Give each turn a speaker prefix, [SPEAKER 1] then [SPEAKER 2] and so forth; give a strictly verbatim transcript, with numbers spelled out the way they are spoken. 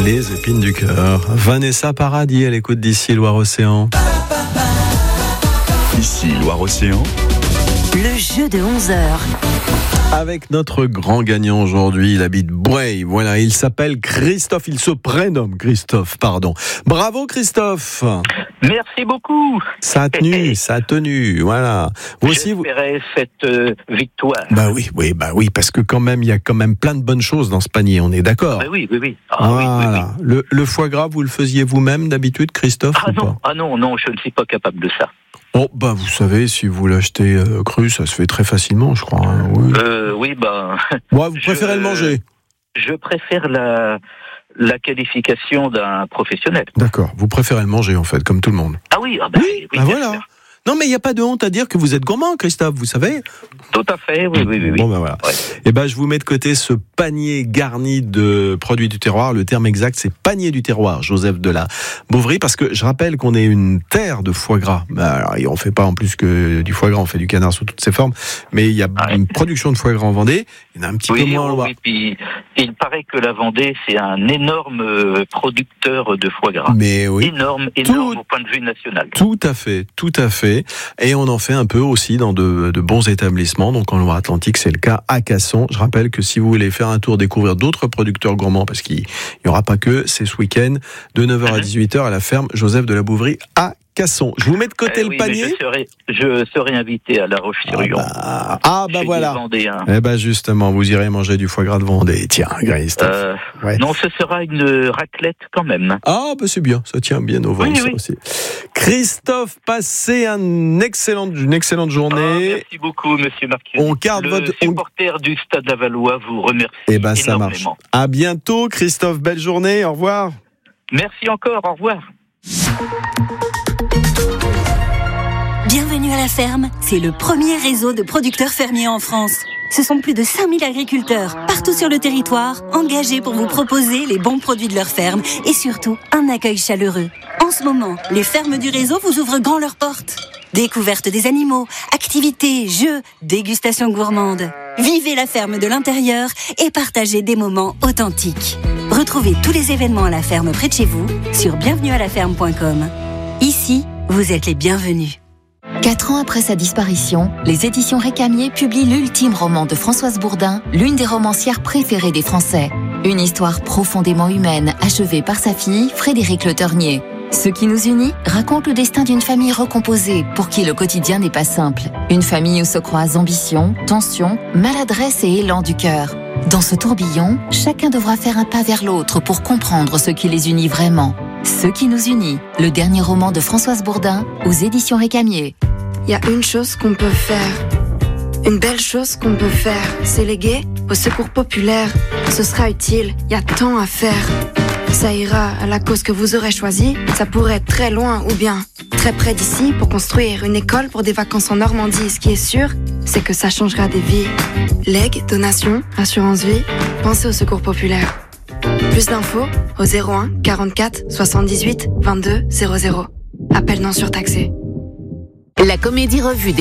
[SPEAKER 1] Les épines du cœur. Vanessa Paradis à l'écoute d'Ici Loire-Océan.
[SPEAKER 2] Ici Loire-Océan.
[SPEAKER 3] Le jeu de onze heures.
[SPEAKER 1] Avec notre grand gagnant aujourd'hui, il habite Bray. Voilà, il s'appelle Christophe. Il se prénomme Christophe, pardon. Bravo Christophe.
[SPEAKER 4] Merci beaucoup.
[SPEAKER 1] Ça a tenu, ça a tenu. Voilà. Vous aussi, vous...
[SPEAKER 4] J'espérais cette euh, victoire.
[SPEAKER 1] Bah oui, oui, bah oui, parce que quand même, il y a quand même plein de bonnes choses dans ce panier. On est d'accord.
[SPEAKER 4] Bah oui, oui, oui. Ah,
[SPEAKER 1] voilà.
[SPEAKER 4] oui, oui, oui.
[SPEAKER 1] Le, le foie gras, vous le faisiez vous-même d'habitude, Christophe?
[SPEAKER 4] Ah
[SPEAKER 1] ou
[SPEAKER 4] non,
[SPEAKER 1] pas
[SPEAKER 4] ah non, non, je ne suis pas capable de ça.
[SPEAKER 1] Oh, bah vous savez, si vous l'achetez euh, cru, ça se fait très facilement, je crois. Hein, oui.
[SPEAKER 4] Euh, oui, ben.
[SPEAKER 1] Moi, vous
[SPEAKER 4] je-
[SPEAKER 1] préférez le manger?
[SPEAKER 4] Je préfère la, la qualification d'un professionnel.
[SPEAKER 1] D'accord, vous préférez le manger en fait, comme tout le monde.
[SPEAKER 4] Ah oui, ah ben, oui,
[SPEAKER 1] bah
[SPEAKER 4] bien
[SPEAKER 1] voilà.
[SPEAKER 4] sûr.
[SPEAKER 1] Non, mais il n'y a pas de honte à dire que vous êtes gourmand, Christophe, vous savez.
[SPEAKER 4] Tout à fait, oui, oui, oui. oui.
[SPEAKER 1] Bon, ben voilà.
[SPEAKER 4] Ouais.
[SPEAKER 1] Et ben, je vous mets de côté ce panier garni de produits du terroir. Le terme exact, c'est panier du terroir, Joseph de la Beauvry, parce que je rappelle qu'on est une terre de foie gras. Alors, on fait pas en plus que du foie gras, on fait du canard sous toutes ses formes, mais il y a
[SPEAKER 4] Ah ouais.
[SPEAKER 1] une production de foie gras en Vendée. Il y en a un petit
[SPEAKER 4] Oui,
[SPEAKER 1] peu moins en
[SPEAKER 4] oui,
[SPEAKER 1] Loire.
[SPEAKER 4] oui, puis il paraît que la Vendée, c'est un énorme euh, producteur de foie gras.
[SPEAKER 1] Mais oui.
[SPEAKER 4] Énorme, énorme
[SPEAKER 1] Tout-
[SPEAKER 4] au point de vue national.
[SPEAKER 1] Tout à fait, tout à fait. Et on en fait un peu aussi dans de, de bons établissements. Donc en Loire-Atlantique, c'est le cas à Casson. Je rappelle que si vous voulez faire un tour, découvrir d'autres producteurs gourmands, parce qu'il n'y aura pas que, c'est ce week-end, de neuf heures à dix-huit heures à la ferme Joseph de la Beauvry à Casson. Je vous mets de côté
[SPEAKER 4] Eh
[SPEAKER 1] le
[SPEAKER 4] oui, mais
[SPEAKER 1] panier.
[SPEAKER 4] Je serai, je serai invité à La
[SPEAKER 1] Ah
[SPEAKER 4] Roche-sur-Yon.
[SPEAKER 1] bah, ah bah
[SPEAKER 4] Chez
[SPEAKER 1] voilà.
[SPEAKER 4] les Vendéens.
[SPEAKER 1] Eh ben justement, vous irez manger du foie gras de Vendée. Tiens, Christophe.
[SPEAKER 4] Euh,
[SPEAKER 1] Ouais.
[SPEAKER 4] Non, ce sera une raclette quand même.
[SPEAKER 1] Ah, bah c'est bien, ça tient bien au ventre,
[SPEAKER 4] Oui,
[SPEAKER 1] ça
[SPEAKER 4] oui.
[SPEAKER 1] aussi. Christophe, passez un excellent, une excellente
[SPEAKER 4] Ah,
[SPEAKER 1] journée.
[SPEAKER 4] merci beaucoup, monsieur Marcus.
[SPEAKER 1] On garde
[SPEAKER 4] Le
[SPEAKER 1] votre- on-
[SPEAKER 4] supporter du Stade Lavallois vous remercie
[SPEAKER 1] Eh ben ça marche.
[SPEAKER 4] énormément.
[SPEAKER 1] À bientôt, Christophe. Belle journée. Au revoir.
[SPEAKER 4] Merci encore, au revoir.
[SPEAKER 3] Bienvenue à la ferme, c'est le premier réseau de producteurs fermiers en France. Ce sont plus de cinq mille agriculteurs, partout sur le territoire, engagés pour vous proposer les bons produits de leur ferme et surtout un accueil chaleureux. En ce moment, les fermes du réseau vous ouvrent grand leurs portes. Découverte des animaux, activités, jeux, dégustation gourmande. Vivez la ferme de l'intérieur et partagez des moments authentiques. Retrouvez tous les événements à la ferme près de chez vous sur bienvenue à la ferme point com. Ici, vous êtes les bienvenus.
[SPEAKER 5] Quatre ans après sa disparition, les éditions Récamier publient l'ultime roman de Françoise Bourdin, l'une des romancières préférées des Français. Une histoire profondément humaine, achevée par sa fille, Frédérique Le Ternier. Ce qui nous unit raconte le destin d'une famille recomposée, pour qui le quotidien n'est pas simple. Une famille où se croisent ambition, tension, maladresse et élan du cœur. Dans ce tourbillon, chacun devra faire un pas vers l'autre pour comprendre ce qui les unit vraiment. Ce qui nous unit, le dernier roman de Françoise Bourdin, aux éditions Récamier.
[SPEAKER 6] Il y a une chose qu'on peut faire, une belle chose qu'on peut faire, c'est léguer au secours populaire. Ce sera utile, il y a tant à faire. Ça ira à la cause que vous aurez choisie, ça pourrait être très loin ou bien très près d'ici pour construire une école pour des vacances en Normandie. Ce qui est sûr, c'est que ça changera des vies. Legs, donations, assurance vie, pensez au secours populaire. Plus d'infos au zéro un quarante-quatre soixante-dix-huit vingt-deux zéro zéro. Appel non surtaxé.
[SPEAKER 5] La comédie revue des